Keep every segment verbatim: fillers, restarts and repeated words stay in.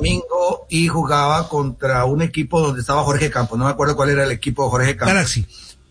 domingo y jugaba contra un equipo donde estaba Jorge Campos. No me acuerdo cuál era el equipo de Jorge Campos. Galaxy.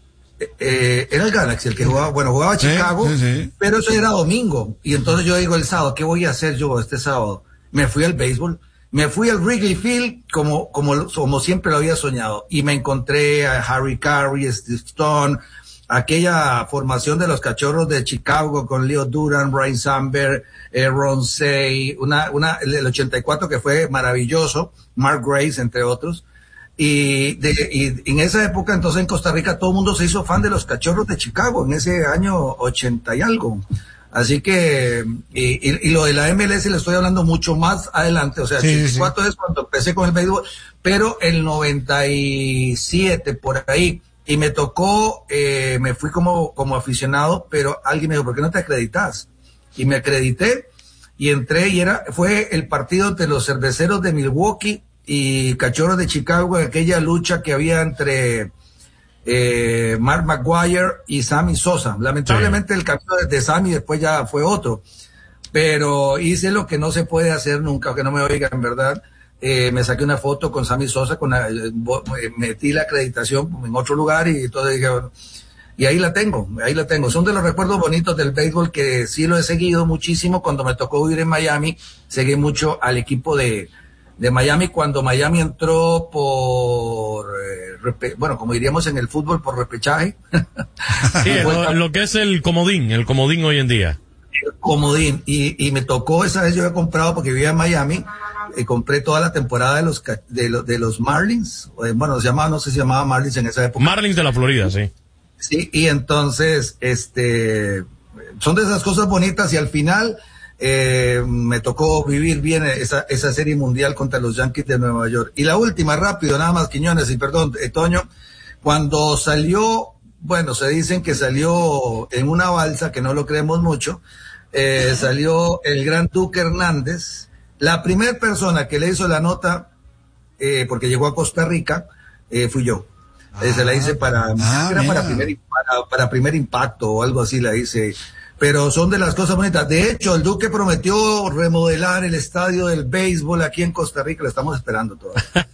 Eh, era el Galaxy el que jugaba, bueno, jugaba Chicago, sí, sí, sí. Pero eso era domingo. Y entonces yo digo el sábado, ¿qué voy a hacer yo este sábado? Me fui al béisbol, me fui al Wrigley Field como, como, como siempre lo había soñado. Y me encontré a Harry Carey, Steve Stone, aquella formación de los Cachorros de Chicago con Leo Duran, Brian Samberg, eh, Ron Cey, una, una, el ochenta y cuatro que fue maravilloso, Mark Grace, entre otros. Y, de, y en esa época, entonces en Costa Rica, todo el mundo se hizo fan de los Cachorros de Chicago, en ese año ochenta y algo. Así que, y, y, y lo de la M L S le estoy hablando mucho más adelante, o sea, sí, ochenta y cuatro sí. Es cuando empecé con el béisbol, pero el noventa y siete, por ahí, y me tocó, eh, me fui como, como aficionado, pero alguien me dijo, ¿por qué no te acreditas? Y me acredité, y entré, y era, fue el partido entre los Cerveceros de Milwaukee y Cachorros de Chicago, aquella lucha que había entre eh, Mark McGwire y Sammy Sosa. Lamentablemente sí. El camino de Sammy después ya fue otro, pero hice lo que no se puede hacer nunca, aunque no me oigan, en verdad. Eh, me saqué una foto con Sammy Sosa, con la, eh, metí la acreditación en otro lugar y todo, dije, bueno, y ahí la tengo, ahí la tengo. Son de los recuerdos bonitos del béisbol que sí lo he seguido muchísimo. Cuando me tocó vivir en Miami, seguí mucho al equipo de de Miami cuando Miami entró por, eh, repe, bueno, como diríamos en el fútbol, por repechaje. Sí, lo, lo que es el comodín, el comodín hoy en día. El comodín, y, y me tocó esa vez, yo he comprado porque vivía en Miami, eh, compré toda la temporada de los de los, de los Marlins, eh, bueno, se llamaba, no sé si se llamaba Marlins en esa época. Marlins de la Florida, sí. Sí, y entonces, este, son de esas cosas bonitas, y al final, Eh, me tocó vivir bien esa, esa serie mundial contra los Yankees de Nueva York. Y la última, rápido, nada más, Quiñones, y perdón, eh, Toño, cuando salió, bueno, se dicen que salió en una balsa, que no lo creemos mucho, eh, salió el gran Duque Hernández, la primera persona que le hizo la nota, eh, porque llegó a Costa Rica, eh, fui yo. Ah, eh, se la hice para, ah, era para primer, para, para primer impacto o algo así, la hice. Pero son de las cosas bonitas. De hecho, el Duque prometió remodelar el estadio del béisbol aquí en Costa Rica. Lo estamos esperando todavía.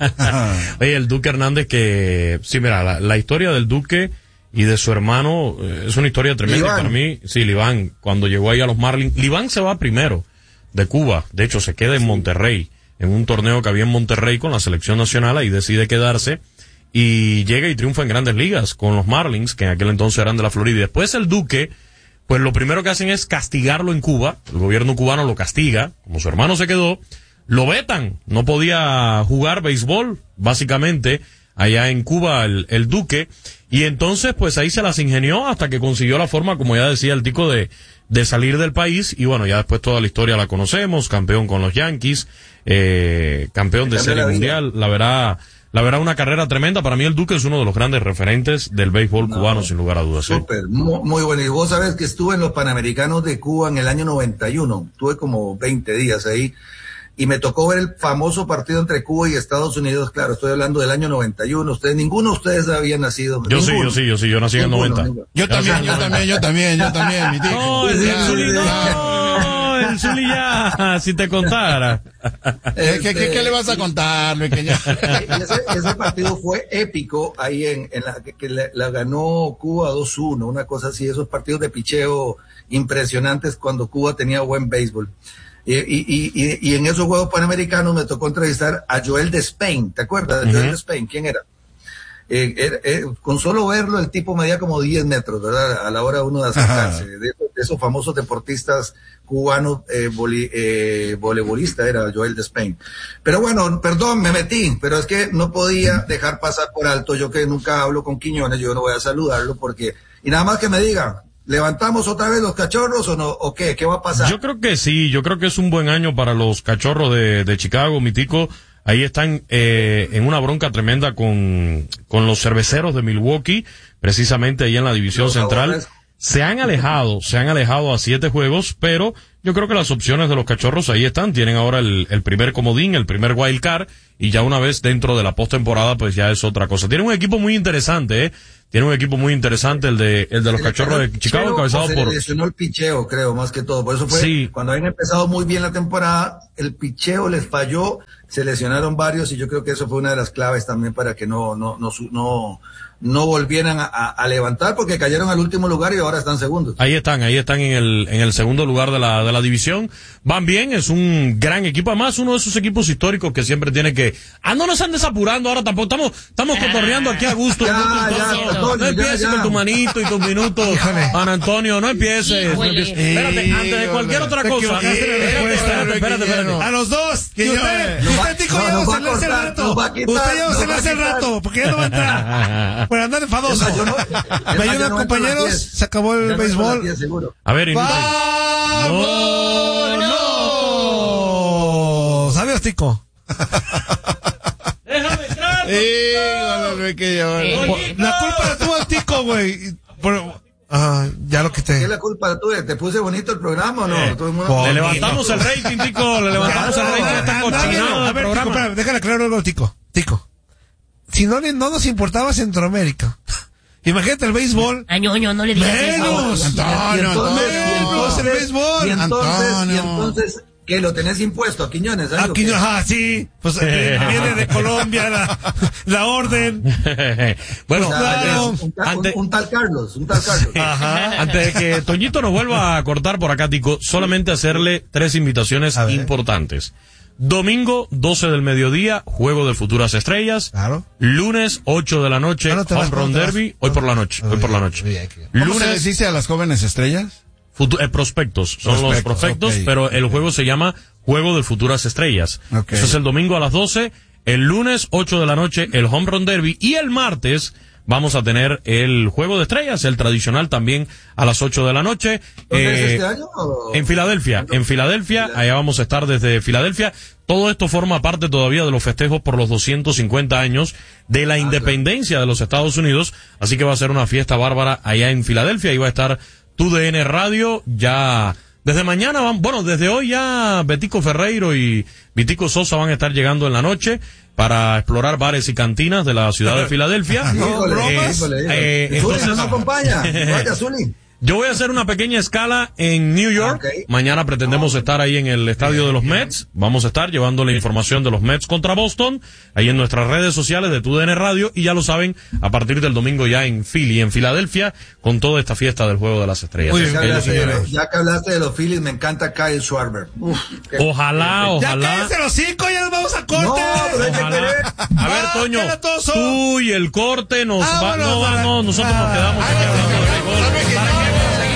Oye, el Duque Hernández que... Sí, mira, la, la historia del Duque y de su hermano eh, es una historia tremenda. Para mí, sí, Liván, cuando llegó ahí a los Marlins. Liván se va primero de Cuba. De hecho, se queda en Monterrey, en un torneo que había en Monterrey con la selección nacional. Ahí decide quedarse y llega y triunfa en Grandes Ligas con los Marlins, que en aquel entonces eran de la Florida. Y después el Duque... Pues lo primero que hacen es castigarlo en Cuba. El gobierno cubano lo castiga. Como su hermano se quedó, lo vetan. No podía jugar béisbol, básicamente, allá en Cuba el, el Duque. Y entonces, pues ahí se las ingenió hasta que consiguió la forma, como ya decía el tico, de, de salir del país. Y bueno, ya después toda la historia la conocemos. Campeón con los Yankees, eh, campeón de Serie Mundial. La verdad... La verdad, una carrera tremenda. Para mí el Duque es uno de los grandes referentes del béisbol no, cubano, sin lugar a dudas. Súper, ¿sí? muy, muy bueno. Y vos sabés que estuve en los Panamericanos de Cuba en el año noventa y uno. Tuve como veinte días ahí. Y me tocó ver el famoso partido entre Cuba y Estados Unidos. Claro, estoy hablando del año noventa y uno. Ustedes, ninguno de ustedes había nacido. Yo ninguno. sí, yo sí, yo sí. Yo nací ninguno, en el noventa. Ninguno. Yo también, yo también, yo también, yo también, mi tío. No, el Zuli, no, el Zuli ya, si te contara. Este, ¿Qué, qué, ¿Qué le vas a contar, pequeño? Ese, ese partido fue épico ahí en, en la que, que la, la ganó Cuba dos uno, una cosa así, esos partidos de picheo impresionantes cuando Cuba tenía buen béisbol. Y, y, y, y en esos Juegos Panamericanos me tocó entrevistar a Joel Despain, ¿te acuerdas de uh-huh. Joel Despain? ¿Quién era? Eh, eh, eh, con solo verlo el tipo medía como diez metros, ¿verdad? A la hora uno de acercarse, de, de esos famosos deportistas cubanos, eh, boli, eh, voleibolista era Joel Despain. Pero bueno, perdón, me metí, pero es que no podía dejar pasar por alto, yo que nunca hablo con Quiñones, yo no voy a saludarlo porque, y nada más que me diga, ¿levantamos otra vez los Cachorros o no? ¿O qué? ¿Qué va a pasar? Yo creo que sí, yo creo que es un buen año para los Cachorros de, de Chicago, mi tico. Ahí están eh, en una bronca tremenda con, con los Cerveceros de Milwaukee, precisamente ahí en la división los central. Sabores. Se han alejado, se han alejado a siete juegos, pero yo creo que las opciones de los Cachorros ahí están. Tienen ahora el, el primer comodín, el primer wild card, y ya una vez dentro de la postemporada, pues ya es otra cosa. Tienen un equipo muy interesante, ¿eh? tiene un equipo muy interesante, el de el de los Se Cachorros de Chicago, encabezado se por... Se lesionó el picheo, creo, más que todo. Por eso fue, sí. cuando habían empezado muy bien la temporada, el picheo les falló, se lesionaron varios y yo creo que eso fue una de las claves también para que no, no, no, no, no volvieran a, a, a levantar porque cayeron al último lugar y ahora están segundos. Ahí están, ahí están en el, en el segundo lugar de la, de la división. Van bien, es un gran equipo, además uno de esos equipos históricos que siempre tiene que, ah, no nos andes apurando ahora tampoco, estamos, estamos cotorreando aquí a gusto. Ya, no, ya, no, Antonio, no empieces ya, ya. con tu manito y tus minutos, Juan Antonio, no empieces, no empieces. Espérate, antes de cualquier otra cosa, Te espérate, espérate, espérate, espérate. A los dos. Que usted, Nos va- usted, Tico, no, ya nos va va a a salir hace cortar, rato. nos va a quitar, Usted ya va a nos salir va a hace quitar. rato, porque ya no va a entrar. Por andar enfadoso. Es más, yo no- es Me más, yo ayudan, no entro a las compañeros. diez. Se acabó el Ya no entro a las béisbol. diez, seguro. A ver, inútil. ¡Vámonos! Adiós, Tico. Déjame entrar. La culpa la tuvo el Tico, güey. Pero, ah, ya lo ¿Qué quité. es la culpa tuya? ¿Te puse bonito el programa o no? Eh, Todo el mundo- Le levantamos el rating, Tico, le levantamos el rating a esta cochinada A de ver, Tico, programa. espérame, déjale aclarar algo, Tico. Tico. Si no, le- no nos importaba Centroamérica. Imagínate el béisbol. A ñoño, no le digas Menos. eso. Y entonces, y Menos el entonces, béisbol. y entonces, Antonio. y entonces, ¿qué? ¿Lo tenés impuesto a Quiñones? ¿sabes? Aquí, ¿O qué? ajá, sí. Pues viene de Colombia la, la orden. Bueno, O sea, claro. un, tal- Ante- un- un tal Carlos, un tal Carlos. Ajá. Antes de que Toñito nos vuelva a cortar por acá, Tico, solamente hacerle tres invitaciones A ver. importantes. Domingo, doce del mediodía, Juego de Futuras Estrellas. Claro. Lunes, ocho de la noche, Ah, no te vas, Home Run ¿cuándo te vas? Derby. Hoy por la noche, hoy por la noche. Oye, hay que- ¿Cómo se les Lunes, dice a las jóvenes estrellas? futu- eh, prospectos, son los Prospectos, prospectos, ok. pero el juego se llama Juego de Futuras Estrellas. Ok. Eso es el domingo a las doce, el lunes, ocho de la noche, el Home Run Derby, y el martes vamos a tener el Juego de Estrellas, el tradicional también a las ocho de la noche. ¿Dónde es Eh, este año? o- En Filadelfia, en Filadelfia, allá vamos a estar desde Filadelfia. Todo esto forma parte todavía de los festejos por los doscientos cincuenta años de la independencia de los Estados Unidos, así que va a ser una fiesta bárbara allá en Filadelfia y va a estar Tu D N Radio ya desde mañana, van, bueno, desde hoy ya Betico Ferreiro y Vitico Sosa van a estar llegando en la noche para explorar bares y cantinas de la ciudad de Filadelfia. Híjole, Eh, híjole, híjole. eh, Zuli, entonces- ¿no nos acompaña? Vaya, Zuli. Yo voy a hacer una pequeña escala en New York. Ok. Mañana pretendemos estar ahí en el estadio de los Mets. Vamos a estar llevando la información de los Mets contra Boston, ahí en nuestras redes sociales de Tu D N Radio. Y ya lo saben, a partir del domingo ya en Philly, en Filadelfia, con toda esta fiesta del Juego de las Estrellas. Muy Ya bien, que, Ellos y hablaste, señores. ya que hablaste de los Phillies, me encanta Kyle Schwarber. Uf, qué- Ojalá, Ya ojalá. cállense los cinco, ya nos vamos a corte. No, pero hay que Ojalá. querer. A ver, Ah, Toño, queda todo solo. tú y el corte nos va, Vámonos, no va, a la- no, nosotros nos quedamos Ah, aquí hablando de